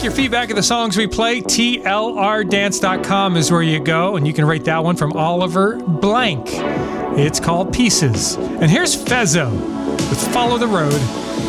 your feedback of the songs we play, tlrdance.com is where you go, and you can rate that one from Oliver Blank. It's called Pieces. And here's Fezzo with Follow the Road.